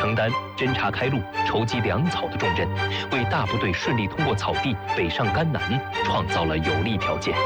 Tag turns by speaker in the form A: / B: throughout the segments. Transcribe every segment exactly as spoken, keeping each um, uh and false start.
A: 承担侦察开路、筹集粮草的重任，为大部队顺利通过草地北上甘南创造了有利条件。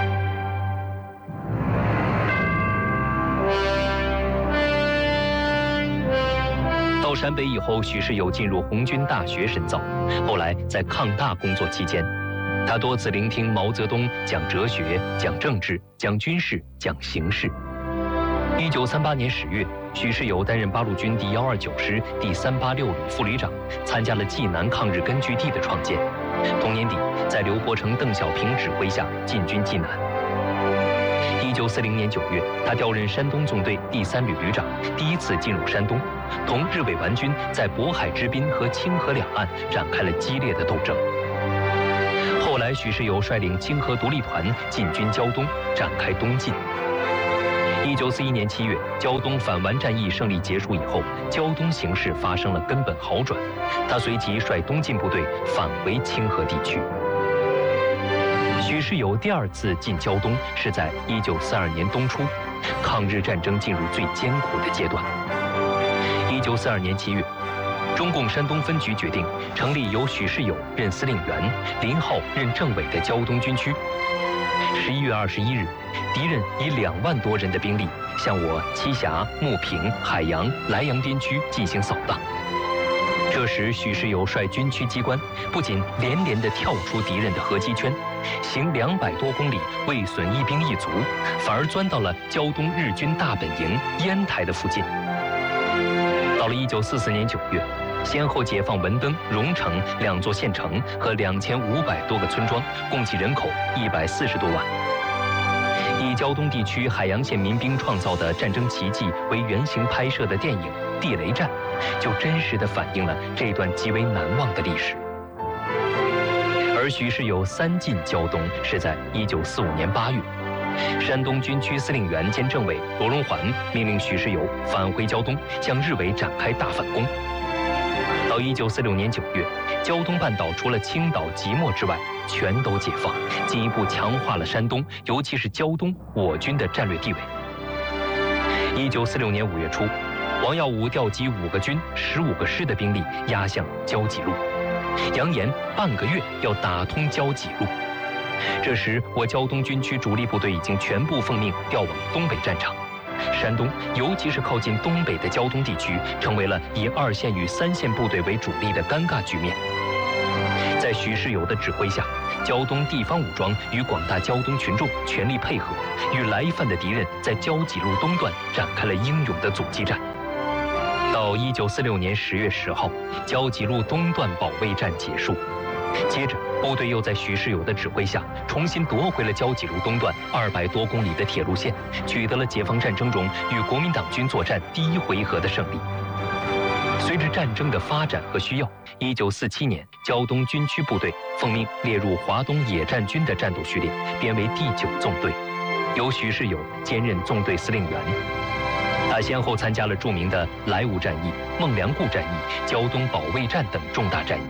A: 到陕北以后，许世友进入红军大学深造，后来在抗大工作期间，他多次聆听毛泽东讲哲学、讲政治、讲军事、讲形势。一九三八年十月，许世友担任八路军第一二九师第三八六旅副旅长，参加了济南抗日根据地的创建。同年底，在刘伯承、邓小平指挥下进军济南。一九四零年九月，他调任山东纵队第三旅旅长，第一次进入山东，同日伪顽军在渤海之滨和清河两岸展开了激烈的斗争。后来，许世友率领清河独立团进军胶东，展开东进。一九四一年七月，胶东反顽战役胜利结束以后，胶东形势发生了根本好转，他随即率东进部队返回清河地区。许世友第二次进胶东是在一九四二年冬初，抗日战争进入最艰苦的阶段。一九四二年七月，中共山东分局决定成立由许世友任司令员、林浩任政委的胶东军区。十一月二十一日，敌人以两万多人的兵力向我栖霞、牟平、海洋、莱阳边区进行扫荡。这时，许世友率军区机关不仅连连地跳出敌人的合击圈，行两百多公里未损一兵一卒，反而钻到了胶东日军大本营烟台的附近。到了一九四四年九月，先后解放文登、荣城两座县城和两千五百多个村庄，共计人口一百四十多万。以胶东地区海洋县民兵创造的战争奇迹为原型拍摄的电影《地雷战》，就真实地反映了这段极为难忘的历史。而许世友三进胶东是在一九四五年八月，山东军区司令员兼政委罗荣桓命令许世友返回胶东，向日伪展开大反攻。到一九四六年九月，胶东半岛除了青岛、即墨之外，全都解放，进一步强化了山东，尤其是胶东我军的战略地位。一九四六年五月初，王耀武调集五个军、十五个师的兵力压向胶济路，扬言半个月要打通胶济路。这时，我胶东军区主力部队已经全部奉命调往东北战场。山东，尤其是靠近东北的胶东地区，成为了以二线与三线部队为主力的尴尬局面。在许世友的指挥下，胶东地方武装与广大胶东群众全力配合，与来犯的敌人在胶济路东段展开了英勇的阻击战。到一九四六年十月十号，胶济路东段保卫战结束。接着，部队又在许世友的指挥下，重新夺回了胶济路东段二百多公里的铁路线，取得了解放战争中与国民党军作战第一回合的胜利。随着战争的发展和需要，一九四七年，胶东军区部队奉命列入华东野战军的战斗序列，编为第九纵队，由许世友兼任纵队司令员。他先后参加了著名的莱芜战役、孟良崮战役、胶东保卫战等重大战役。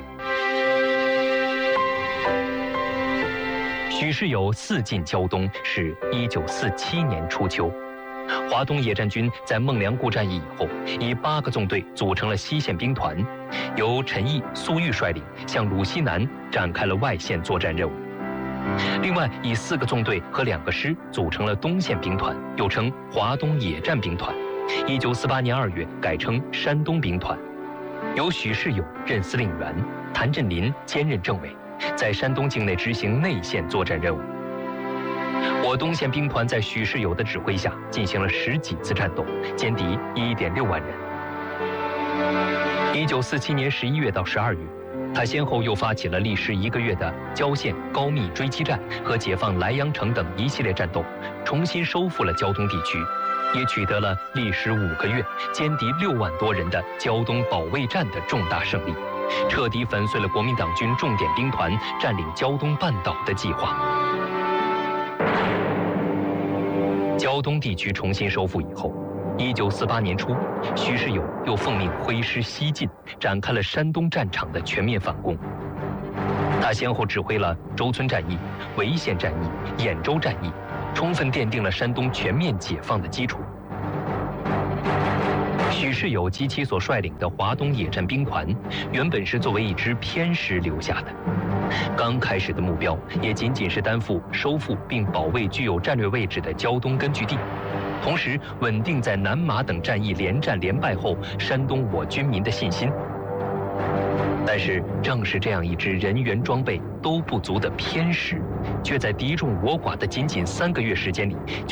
A: 许世友四进胶东是一九四七年初秋，华东野战军在孟良崮战役以后，以八个纵队组成了西线兵团，由陈毅、苏玉率领，向鲁西南展开了外线作战任务。另外，以四个纵队和两个师组成了东线兵团，又称华东野战兵团。一九四八年二月改称山东兵团，由许世友任司令员，谭震林兼任政委，在山东境内执行内线作战任务。我东线兵团在许世友的指挥下进行了十几次战斗，歼敌一点六万人。一九四七年十一月到十二月，他先后又发起了历时一个月的胶县高密追击战和解放莱阳城等一系列战斗，重新收复了胶东地区，也取得了历时五个月、歼敌六万多人的胶东保卫战的重大胜利，彻底粉碎了国民党军重点兵团占领胶东半岛的计划。胶东地区重新收复以后，一九四八年初，许世友又奉命挥师西进，展开了山东战场的全面反攻。他先后指挥了周村战役、潍县战役、兖州战役，充分奠定了山东全面解放的基础。许世友及其所率领的华东野战兵团，原本是作为一支偏师留下的。刚开始的目标也仅仅是担负收复并保卫具有战略位置的胶东根据地，同时稳定在南马等战役连战连败后山东我军民的信心。但是，正是这样一支人员装备都不足的偏师，却在敌众我寡的仅仅三个月时间里，